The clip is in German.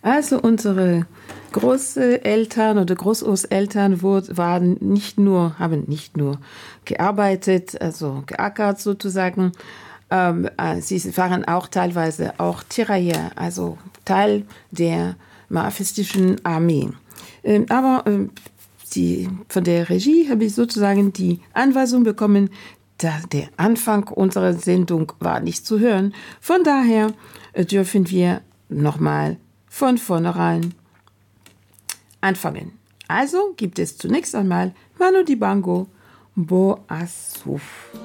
Also unsere Großeltern oder Großurseltern haben nicht nur gearbeitet, also geackert sozusagen. Sie waren auch teilweise auch Tirailleurs, also Teil der maoistischen Armee. Von der Regie habe ich sozusagen die Anweisung bekommen, der Anfang unserer Sendung war nicht zu hören. Von daher dürfen wir nochmal von vornherein anfangen. Also gibt es zunächst einmal Manu Dibango, Bo Assouf.